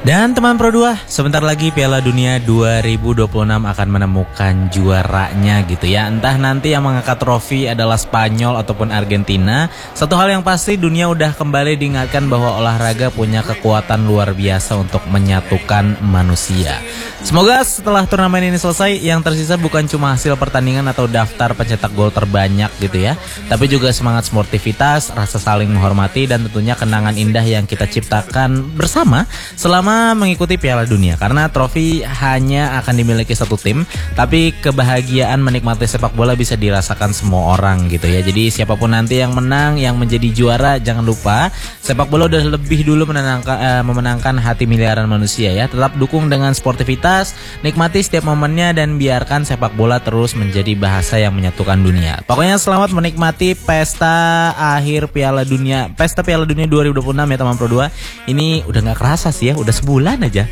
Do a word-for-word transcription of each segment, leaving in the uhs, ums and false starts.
Dan teman Pro dua, sebentar lagi Piala Dunia dua ribu dua puluh enam akan menemukan juaranya gitu ya. Entah nanti yang mengangkat trofi adalah Spanyol ataupun Argentina. Satu hal yang pasti, dunia udah kembali diingatkan bahwa olahraga punya kekuatan luar biasa untuk menyatukan manusia. Semoga setelah turnamen ini selesai, yang tersisa bukan cuma hasil pertandingan atau daftar pencetak gol terbanyak gitu ya, tapi juga semangat sportivitas, rasa saling menghormati, dan tentunya kenangan indah yang kita ciptakan bersama selama mengikuti Piala Dunia. Karena trofi hanya akan dimiliki satu tim, tapi kebahagiaan menikmati sepak bola bisa dirasakan semua orang gitu ya. Jadi siapapun nanti yang menang, yang menjadi juara, jangan lupa sepak bola udah lebih dulu menenangkan, eh, memenangkan hati miliaran manusia ya. Tetap dukung dengan sportivitas, nikmati setiap momennya, dan biarkan sepak bola terus menjadi bahasa yang menyatukan dunia. Pokoknya selamat menikmati pesta akhir Piala Dunia, pesta Piala Dunia dua ribu dua puluh enam ya teman Pro dua. Ini udah gak kerasa sih ya, udah sebulan aja.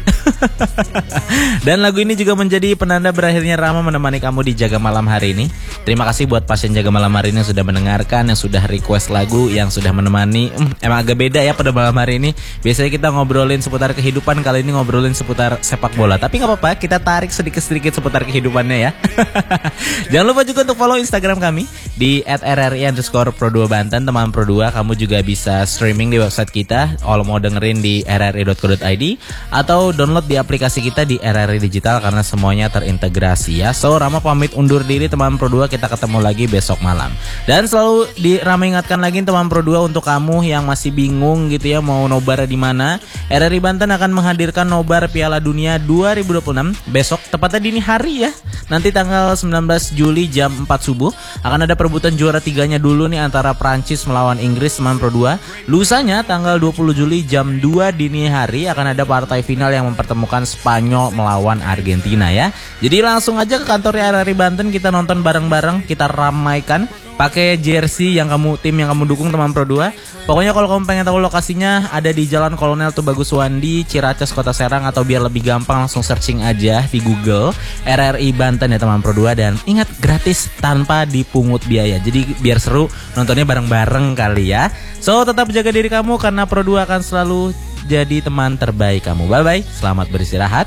Dan lagu ini juga menjadi penanda berakhirnya Rama menemani kamu di Jaga Malam hari ini. Terima kasih buat pasien Jaga Malam hari ini yang sudah mendengarkan, yang sudah request lagu, yang sudah menemani. hmm, Emang agak beda ya pada malam hari ini. Biasanya kita ngobrolin seputar kehidupan, kali ini ngobrolin seputar sepak bola. Tapi gak apa-apa, kita tarik sedikit-sedikit seputar kehidupannya ya. Jangan lupa juga untuk follow Instagram kami di at r r i underscore pro dua Banten. Teman Pro dua, kamu juga bisa streaming di website kita. Kalau mau dengerin di r r i dot co dot i d atau download di aplikasi kita di R R I Digital, karena semuanya terintegrasi ya. So Rama pamit undur diri teman Pro dua, kita ketemu lagi besok malam. Dan selalu di Rama ingatkan lagi teman Pro dua, untuk kamu yang masih bingung gitu ya mau nobar di mana, R R I Banten akan menghadirkan nobar Piala Dunia dua ribu dua puluh enam besok, tepatnya dini hari ya. Nanti tanggal sembilan belas Juli jam empat subuh akan ada perebutan juara tiganya dulu nih antara Prancis melawan Inggris teman Pro dua. Lusanya tanggal dua puluh Juli jam dua dini hari akan ada partai final yang mempertemukan Spanyol melawan Argentina ya. Jadi langsung aja ke kantornya R R I Banten, kita nonton bareng-bareng, kita ramaikan. Pakai jersey yang kamu, tim yang kamu dukung teman Pro dua. Pokoknya kalau kamu pengen tahu lokasinya, ada di Jalan Kolonel Tubaguswandi, Ciracas, Kota Serang. Atau biar lebih gampang langsung searching aja di Google R R I Banten ya teman Pro dua. Dan ingat, gratis tanpa dipungut biaya. Jadi biar seru nontonnya bareng-bareng kali ya. So tetap jaga diri kamu, karena Pro dua akan selalu jadi teman terbaik kamu. Bye-bye, selamat beristirahat.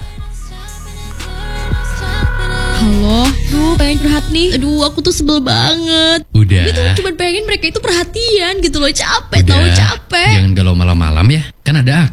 Halo, duh pengen curhat nih. Aduh, aku tuh sebel banget. Udah. Gue tuh cuma pengen mereka itu perhatian gitu loh. Capek, Udah. tau capek. Jangan galau malam-malam ya. Kan ada aku.